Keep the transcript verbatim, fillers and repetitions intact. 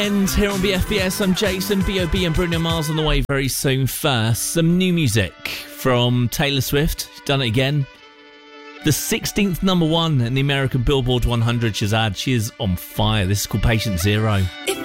Ends here on B F B S. I'm Jason. B O B and Bruno Mars on the way very soon. First, some new music from Taylor Swift. She's done it again. The sixteenth number one in the American Billboard one hundred she's had. She is on fire. This is called Patient Zero. If